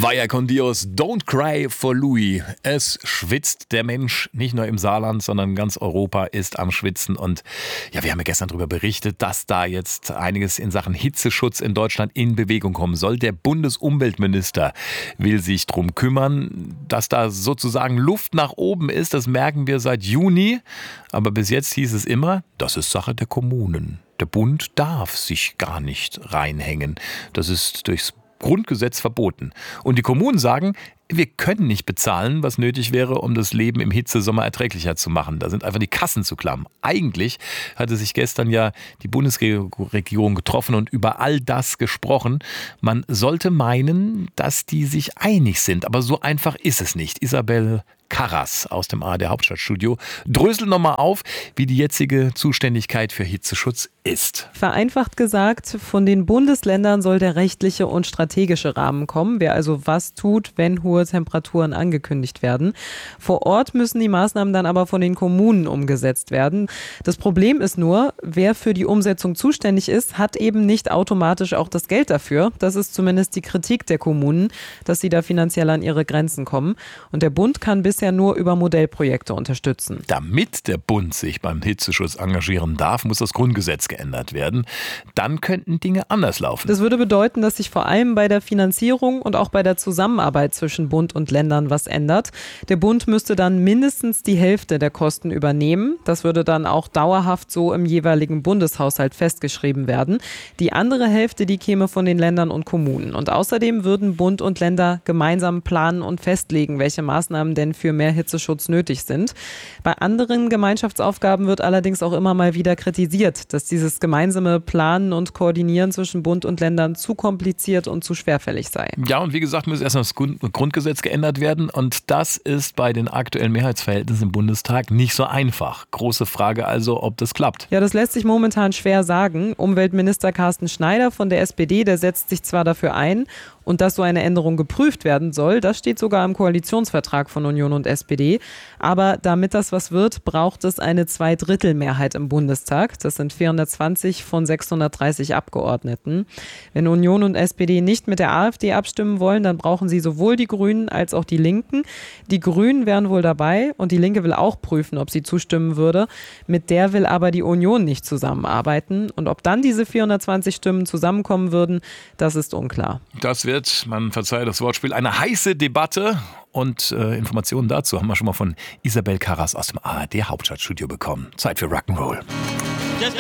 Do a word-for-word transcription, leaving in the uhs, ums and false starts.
Vaya con Dios, don't cry for Louis. Es schwitzt der Mensch, nicht nur im Saarland, sondern ganz Europa ist am Schwitzen. Und ja, wir haben ja gestern darüber berichtet, dass da jetzt einiges in Sachen Hitzeschutz in Deutschland in Bewegung kommen soll. Der Bundesumweltminister will sich drum kümmern, dass da sozusagen Luft nach oben ist. Das merken wir seit Juni. Aber bis jetzt hieß es immer, das ist Sache der Kommunen. Der Bund darf sich gar nicht reinhängen. Das ist durchs Grundgesetz verboten. Und die Kommunen sagen, wir können nicht bezahlen, was nötig wäre, um das Leben im Hitzesommer erträglicher zu machen. Da sind einfach die Kassen zu klamm. Eigentlich hatte sich gestern ja die Bundesregierung getroffen und über all das gesprochen. Man sollte meinen, dass die sich einig sind, aber so einfach ist es nicht. Isabel Karras aus dem A R D Hauptstadtstudio dröselt nochmal auf, wie die jetzige Zuständigkeit für Hitzeschutz ist. Vereinfacht gesagt, von den Bundesländern soll der rechtliche und strategische Rahmen kommen, wer also was tut, wenn hohe Temperaturen angekündigt werden. Vor Ort müssen die Maßnahmen dann aber von den Kommunen umgesetzt werden. Das Problem ist nur, wer für die Umsetzung zuständig ist, hat eben nicht automatisch auch das Geld dafür. Das ist zumindest die Kritik der Kommunen, dass sie da finanziell an ihre Grenzen kommen. Und der Bund kann bisher nur über Modellprojekte unterstützen. Damit der Bund sich beim Hitzeschutz engagieren darf, muss das Grundgesetz geändert werden. Dann könnten Dinge anders laufen. Das würde bedeuten, dass sich vor allem bei der Finanzierung und auch bei der Zusammenarbeit zwischen Bund und Ländern was ändert. Der Bund müsste dann mindestens die Hälfte der Kosten übernehmen. Das würde dann auch dauerhaft so im jeweiligen Bundeshaushalt festgeschrieben werden. Die andere Hälfte, die käme von den Ländern und Kommunen. Und außerdem würden Bund und Länder gemeinsam planen und festlegen, welche Maßnahmen denn für mehr Hitzeschutz nötig sind. Bei anderen Gemeinschaftsaufgaben wird allerdings auch immer mal wieder kritisiert, dass dieses gemeinsame Planen und Koordinieren zwischen Bund und Ländern zu kompliziert und zu schwerfällig sei. Ja, und wie gesagt, muss erst das Grundgesetz geändert werden. Und das ist bei den aktuellen Mehrheitsverhältnissen im Bundestag nicht so einfach. Große Frage also, ob das klappt. Ja, das lässt sich momentan schwer sagen. Umweltminister Carsten Schneider von der S P D, der setzt sich zwar dafür ein, und dass so eine Änderung geprüft werden soll, das steht sogar im Koalitionsvertrag von Union und S P D. Aber damit das was wird, braucht es eine Zweidrittelmehrheit im Bundestag. Das sind vierhundertzwanzig von sechshundertdreißig Abgeordneten. Wenn Union und S P D nicht mit der AfD abstimmen wollen, dann brauchen sie sowohl die Grünen als auch die Linken. Die Grünen wären wohl dabei und die Linke will auch prüfen, ob sie zustimmen würde. Mit der will aber die Union nicht zusammenarbeiten. Und ob dann diese vierhundertzwanzig Stimmen zusammenkommen würden, das ist unklar. Das wird, man verzeihe das Wortspiel, eine heiße Debatte. Und äh, Informationen dazu haben wir schon mal von Isabel Karras aus dem A R D Hauptstadtstudio bekommen. Zeit für Rock'n'Roll.